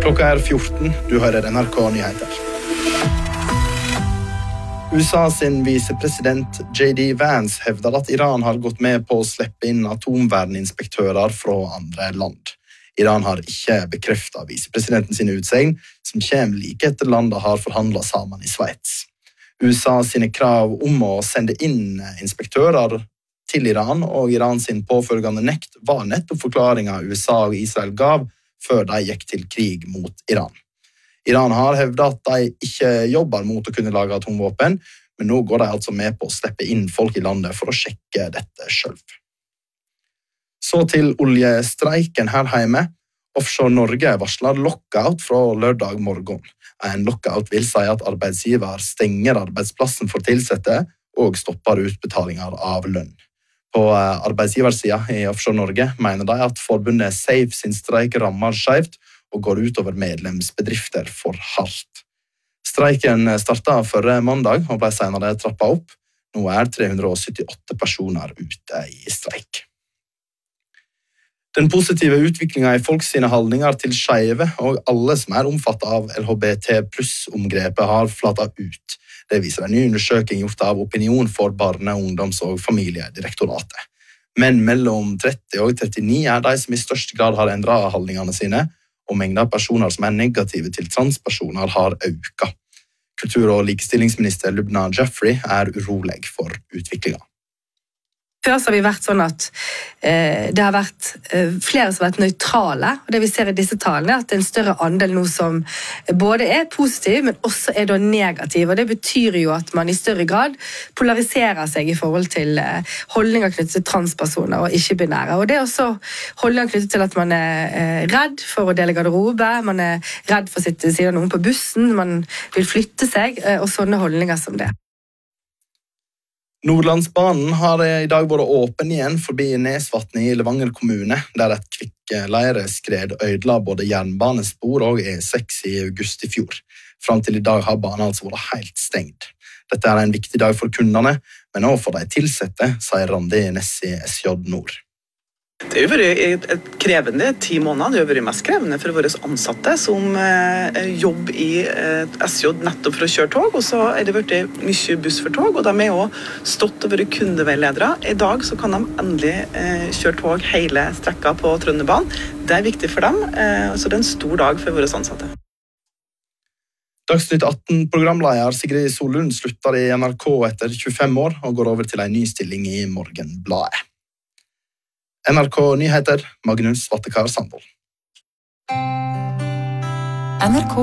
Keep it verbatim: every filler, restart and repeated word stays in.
Klokka er fjorten, du hører N R K Nyheter. U S A sin visepresident J D Vance hevder at Iran har gått med på å slippe inn atomverninspektører fra andre land. Iran har ikke bekreftet visepresidenten sin utsegn, som kommer like etter landet har forhandlet sammen i Sveits. U S A sine krav om å sende inn inspektører til Iran og Iran sin påfølgende nekt var nettopp forklaringen U S A og Israel gav før de gikk til krig mot Iran. Iran har hevdet at de ikke jobber mot å kunne lage atomvåpen, men nå går de altså med på å slippe inn folk i landet for å sjekke dette selv. Så til oljestreiken her hjemme. Offshore Norge varsler lockout fra lørdag morgen. En lockout vil si at arbeidsgiver stenger arbeidsplassen for tilsette og stopper utbetalinger av lønn. På arbeidsgiversiden i Offshore Norge mener de at forbundet SAFE sin streik rammer skjevt og går ut over medlemsbedrifter for hardt. Streiken startet forrige mandag og ble senere trappet opp. Nå er tre hundre syttiåtte personer ute i streik. Den positive utviklingen i folks sine holdninger til skeive og alle som er omfattet av L H B T pluss-omgrepet har flatet ut. Det viser en ny undersøking gjort av Opinion for barne-, ungdoms- og familiedirektoratet. Men mellom tretti og trettini er de som i størst grad har endret holdningene sine, og mengden av personer som er negative til transpersoner har økt. Kultur- og likestillingsminister Lubna Jeffrey er urolig for utviklingen. Før så har vi vært sånn at eh, det har vært eh, flere som har vært nøytrale, og det vi ser i disse talene er at det er en større andel nå som både er positiv, men også er da negativ, og det betyr jo at man i større grad polariserer seg i forhold til eh, holdninger knyttet til transpersoner og ikke-binære, og det er også holdninger knyttet til at man er eh, redd for å dele garderobe, man er redd for å sitte siden av noen på bussen, man vil flytte seg, eh, og sånne holdninger som det. Nordlandsbanen har i dag vært åpen igjen forbi Nesvatn i Levanger kommune, der et kvikkleireskred ødela både jernbanespor og E seks i august i fjor. Fram til i dag har banen altså vært helt stengt. Dette er en viktig dag for kundene, men også for de tilsette, sier Randi Ness i S J Nord. Det har vært et krevende ti måneder. Det har vært mest krevende for våre ansatte som eh, jobber i eh, S J nettopp for å kjøre tog, og så er det vært mye buss for tog, og de er også stått og vært kundeveiledere. I dag så kan de endelig eh, kjøre tog hele strekka på Trønderbanen. Det er viktig for dem, eh, så det er en stor dag for våre ansatte. Dagsnytt atten-programleder Sigrid Solund slutter i N R K etter tjuefem år og går over til en ny stilling i Morgenbladet. N R K Nyheter, Magnus Vattekar Sandvold. N R K